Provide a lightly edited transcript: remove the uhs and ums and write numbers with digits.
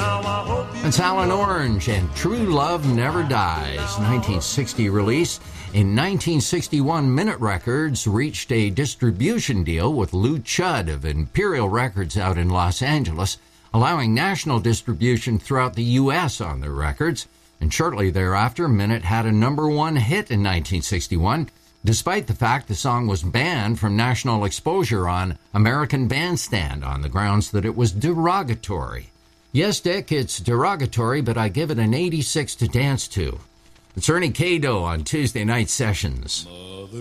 It's Alan Orange and True Love Never Dies, 1960 release. In 1961, Minute Records reached a distribution deal with Lou Chudd of Imperial Records out in Los Angeles, allowing national distribution throughout the U.S. on their records. And shortly thereafter, Minute had a #1 hit in 1961, despite the fact the song was banned from national exposure on American Bandstand on the grounds that it was derogatory. Yes, Dick, it's derogatory, but I give it an 86 to dance to. It's Ernie Cado on Tuesday Night Sessions.